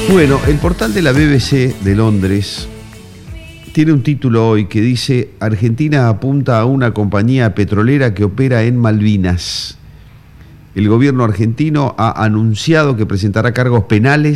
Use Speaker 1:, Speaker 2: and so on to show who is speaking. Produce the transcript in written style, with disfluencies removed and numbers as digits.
Speaker 1: Bueno, el portal de la BBC de Londres tiene un título hoy que dice: Argentina apunta a una compañía petrolera que opera en Malvinas. El gobierno argentino ha anunciado que presentará cargos penales